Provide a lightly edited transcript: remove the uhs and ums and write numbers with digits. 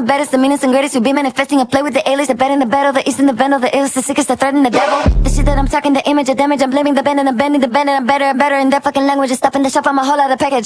baddest, the meanest and greatest. You be manifesting and play with the alias. The bad and the battle, the east and the vandal, the illest, the sickest, the threat and the devil. The shit that I'm talking, the image of damage. I'm blaming the band and I'm bending the band and I'm better and better in their fucking language. Stopping the shop, I'm a whole lot of package.